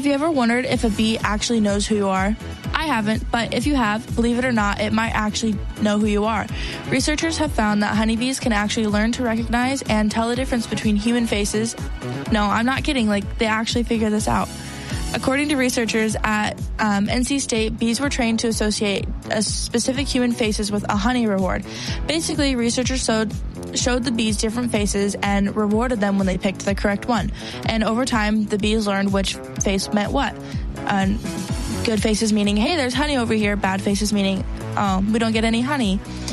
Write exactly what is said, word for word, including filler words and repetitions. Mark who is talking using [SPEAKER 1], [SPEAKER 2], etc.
[SPEAKER 1] Have you ever wondered if a bee actually knows who you are? I haven't, but if you have, believe it or not, it might actually know who you are. Researchers have found that honeybees can actually learn to recognize and tell the difference between human faces. No, I'm not kidding, like, they actually figure this out. According to researchers at um, N C State, bees were trained to associate a specific human faces with a honey reward. Basically, researchers showed, showed the bees different faces and rewarded them when they picked the correct one. And over time, the bees learned which face meant what. And good faces meaning, hey, there's honey over here. Bad faces meaning, oh, we don't get any honey.